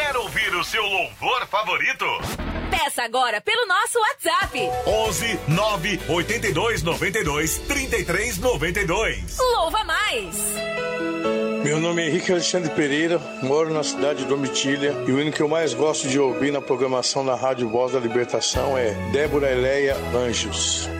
Quer ouvir o seu louvor favorito? Peça agora pelo nosso WhatsApp. 11 9 82 92 33 92. Louva mais! Meu nome é Henrique Alexandre Pereira, moro na cidade de Domitília e o hino que eu mais gosto de ouvir na programação da Rádio Voz da Libertação é Débora Eleia Anjos.